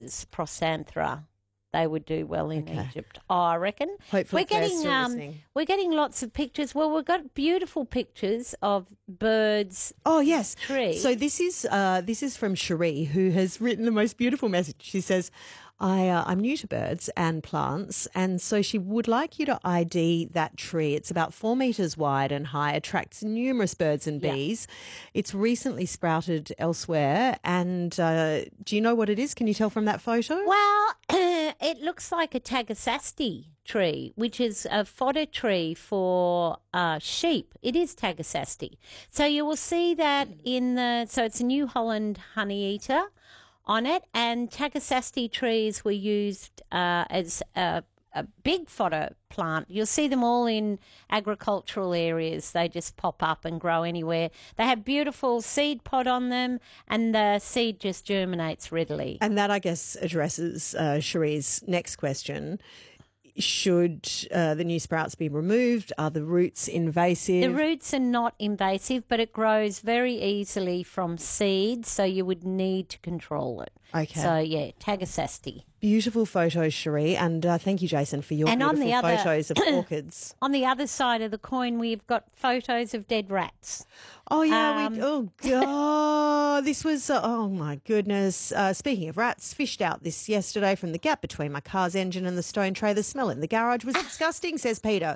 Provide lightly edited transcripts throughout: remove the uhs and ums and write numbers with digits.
roses, Prosanthera. They would do well in Egypt, I reckon. Hopefully Claire's still listening. We're getting lots of pictures. Well, we've got beautiful pictures of birds. Oh, yes. Trees. So this is from Cherie, who has written the most beautiful message. She says, I'm new to birds and plants, and so she would like you to ID that tree. It's about 4 metres wide and high, attracts numerous birds and bees. It's recently sprouted elsewhere, and do you know what it is? Can you tell from that photo? Well, it looks like a Tagasasti tree, which is a fodder tree for sheep. It is Tagasasti. So you will see that so it's a New Holland honeyeater on it, and Tagasasti trees were used as a big fodder plant. You'll see them all in agricultural areas. They just pop up and grow anywhere. They have beautiful seed pod on them, and the seed just germinates readily. And that, I guess, addresses Cherie's next question. Should the new sprouts be removed? Are the roots invasive? The roots are not invasive, but it grows very easily from seed, so you would need to control it. Okay. So, yeah, Tagasasti. Beautiful photos, Cherie, and thank you, Jason, for your beautiful photos of orchids. On the other side of the coin, we've got photos of dead rats. Oh, yeah. Oh, God. This was, oh, my goodness. Speaking of rats, fished out this yesterday from the gap between my car's engine and the stone tray. The smell in the garage was disgusting, says Peter.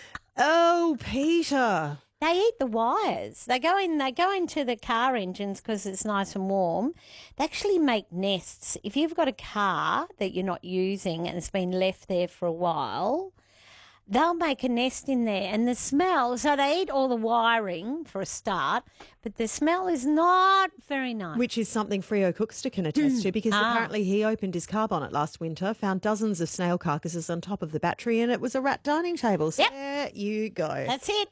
Oh, Peter. They eat the wires. They go into the car engines because it's nice and warm. They actually make nests. If you've got a car that you're not using and it's been left there for a while, they'll make a nest in there. And the smell, so they eat all the wiring for a start, but the smell is not very nice. Which is something Freo Cookster can attest to, because apparently he opened his car bonnet last winter, found dozens of snail carcasses on top of the battery, and it was a rat dining table. So there you go. That's it.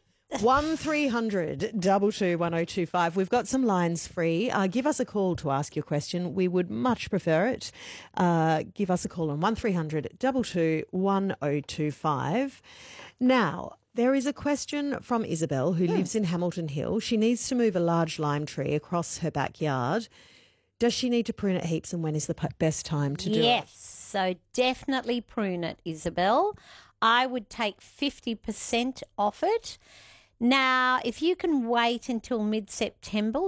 1300 22 1025. We've got some lines free. Give us a call to ask your question. We would much prefer it. Give us a call on 1300 22 1025. Now, there is a question from Isabel, who lives in Hamilton Hill. She needs to move a large lime tree across her backyard. Does she need to prune it heaps, and when is the best time to do it? Yes, so definitely prune it, Isabel. I would take 50% off it. Now, if you can wait until mid-September,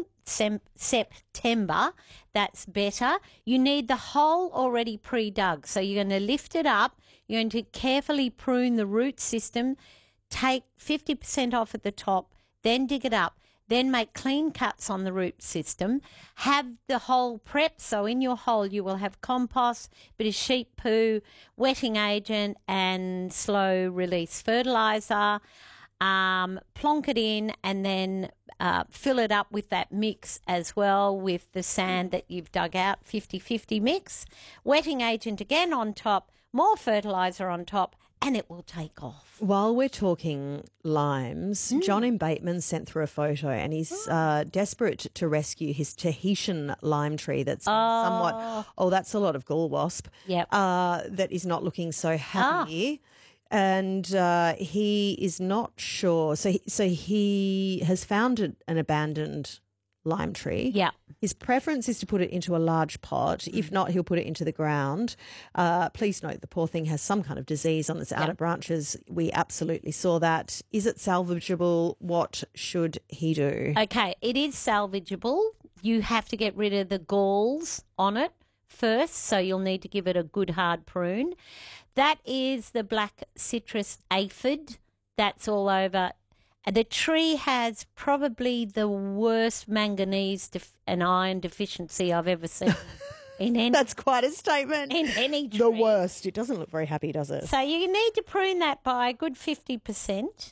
that's better. You need the hole already pre-dug. So you're going to lift it up. You're going to carefully prune the root system, take 50% off at the top, then dig it up. Then make clean cuts on the root system. Have the hole prepped. So in your hole you will have compost, bit of sheep poo, wetting agent and slow release fertiliser. Plonk it in and then fill it up with that mix as well with the sand that you've dug out, 50-50 mix. Wetting agent again on top, more fertiliser on top, and it will take off. While we're talking limes, John in Bateman sent through a photo, and he's desperate to rescue his Tahitian lime tree that's somewhat, that's a lot of gall wasp, that is not looking so happy. And he is not sure. So he has found an abandoned lime tree. Yeah. His preference is to put it into a large pot. If not, he'll put it into the ground. Please note the poor thing has some kind of disease on its outer branches. We absolutely saw that. Is it salvageable? What should he do? Okay, it is salvageable. You have to get rid of the galls on it first, so you'll need to give it a good hard prune. That is the black citrus aphid that's all over. The tree has probably the worst manganese and iron deficiency I've ever seen. That's quite a statement. In any tree. The worst. It doesn't look very happy, does it? So you need to prune that by a good 50%.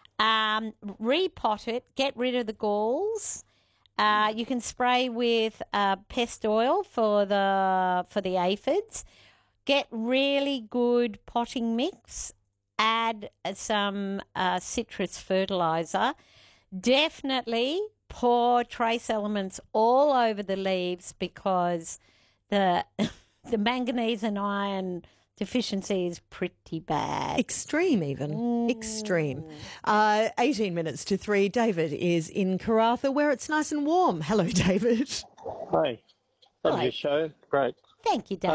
Repot it, get rid of the galls. You can spray with pest oil for the aphids. Get really good potting mix. Add some citrus fertiliser. Definitely pour trace elements all over the leaves because the manganese and iron deficiency is pretty bad. Extreme even. Extreme. 18 minutes to 3. David is in Karratha where it's nice and warm. Hello, David. Hi. Love your show. Great. Thank you, David.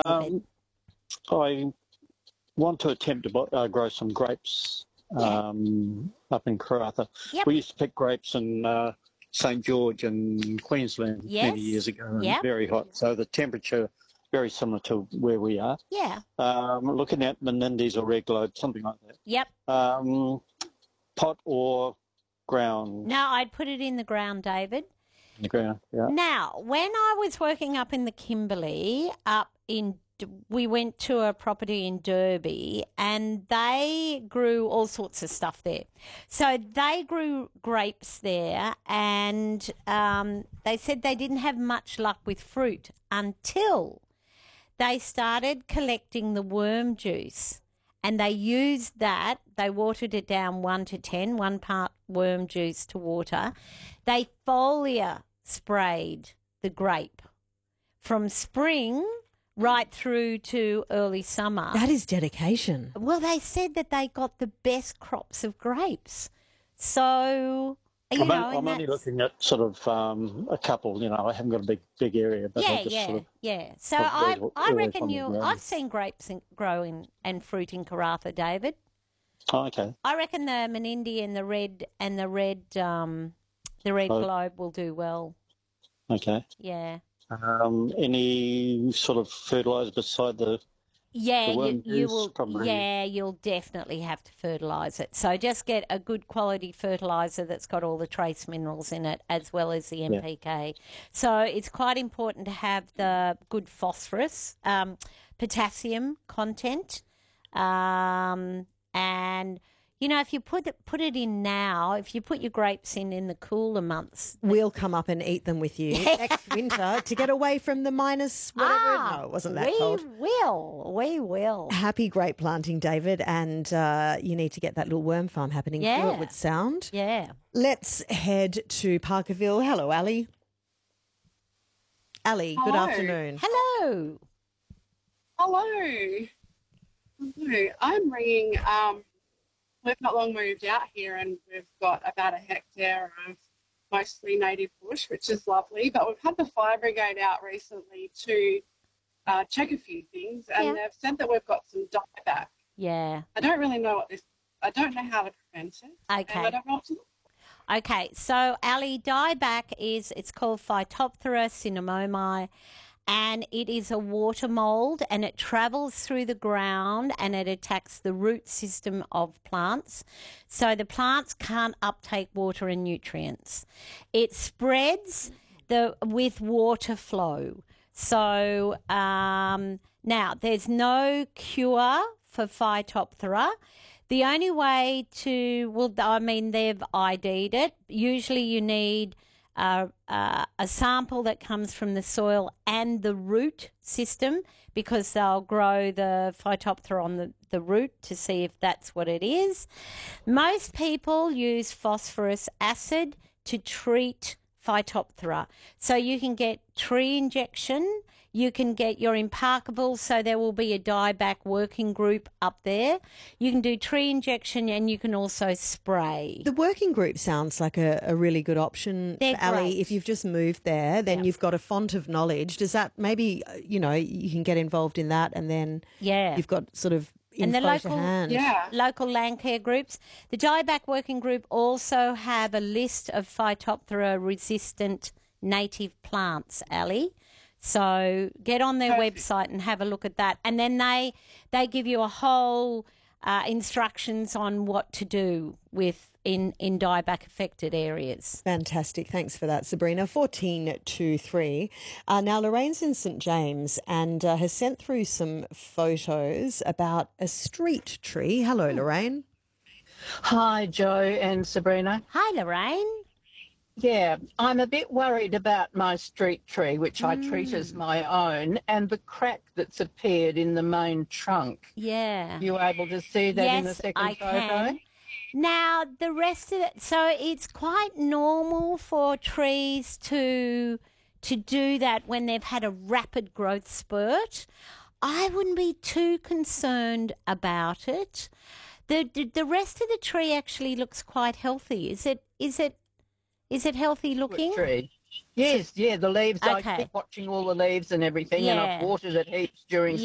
I want to attempt to grow some grapes up in Karratha. Yep. We used to pick grapes in St George in Queensland many years ago, and very hot. So the temperature very similar to where we are. Yeah. Looking at Menindee or Red Globe, something like that. Yep. Pot or ground? No, I'd put it in the ground, David. In the ground, yeah. Now, when I was working up in the Kimberley, we went to a property in Derby and they grew all sorts of stuff there. So they grew grapes there and they said they didn't have much luck with fruit until they started collecting the worm juice and they used that. They watered it down 1 to 10, 1 part worm juice to water. They foliar sprayed the grape from spring right through to early summer. That is dedication. Well, they said that they got the best crops of grapes. So, I'm only looking at sort of a couple, I haven't got a big area. But So I reckon I've seen grapes growing and fruit in Karratha, David. Oh, okay. I reckon the Menindee and the red globe will do well. Okay. Yeah. Any sort of fertiliser beside the worm you juice? will. Probably. Yeah, you'll definitely have to fertilise it. So just get a good quality fertiliser that's got all the trace minerals in it, as well as the NPK. So it's quite important to have the good phosphorus, potassium content, and if you put it in now, if you put your grapes in the cooler months, we'll come up and eat them with you next winter to get away from the minus whatever. No, it wasn't that cold. We will. Happy grape planting, David, and you need to get that little worm farm happening. Yeah. It would sound. Yeah. Let's head to Parkerville. Hello, Ali. Ali, good afternoon. Hello. Hello. I'm ringing. We've not long moved out here and we've got about a hectare of mostly native bush, which is lovely. But we've had the fire brigade out recently to check a few things and they've said that we've got some dieback. Yeah. I don't really know I don't know how to prevent it. Okay. And I don't know what to look for. Okay, so Ali, dieback it's called Phytophthora cinnamomi, and it is a water mold and it travels through the ground and it attacks the root system of plants. So the plants can't uptake water and nutrients. It spreads with water flow. So now there's no cure for Phytophthora. The only way they've ID'd it. Usually you need a sample that comes from the soil and the root system because they'll grow the Phytophthora on the root to see if that's what it is. Most people use phosphorus acid to treat Phytophthora. So you can get tree injection, you can get your imparkable, so there will be a dieback working group up there. You can do tree injection and you can also spray. The working group sounds like a really good option, Ali. If you've just moved there, then you've got a font of knowledge. Does that maybe, you can get involved in that and then you've got sort of and the local land care groups. The dieback working group also have a list of Phytophthora resistant native plants, Ali. So get on their website and have a look at that. And then they give you a whole instructions on what to do in dieback affected areas. Fantastic. Thanks for that, Sabrina. 1423. Now, Lorraine's in St James and has sent through some photos about a street tree. Hello, Lorraine. Hi, Joe and Sabrina. Hi, Lorraine. Yeah, I'm a bit worried about my street tree, which I treat as my own, and the crack that's appeared in the main trunk. Yeah. Are you able to see that in the second photo? Can. Now, the rest of it, so it's quite normal for trees to do that when they've had a rapid growth spurt. I wouldn't be too concerned about it. The rest of the tree actually looks quite healthy. Is it healthy looking? Tree. Yes, yeah, the leaves. I Okay. keep watching all the leaves and everything, and I've Yeah. watered it heaps during